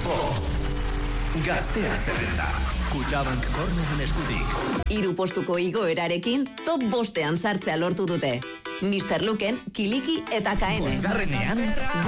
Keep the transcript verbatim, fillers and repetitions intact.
bost. Gaztea zerrenda. Kutxabank Corneren eskutik. Hiru postuko igoerarekin top bostean sartzea lortu dute. mister Luken, Kiliki eta Kaene. Bosgarrenean